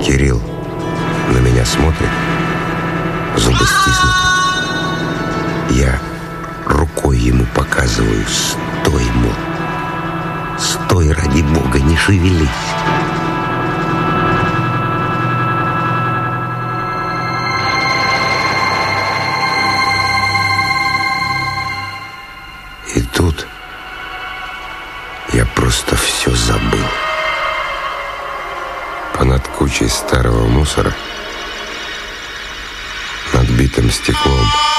Кирилл на меня смотрит, зубы стиснуты. Я рукой ему показываю: стой, мол, стой, ради бога, не шевелись. И тут я просто все забыл. Понад кучей старого мусора, над битым стеклом,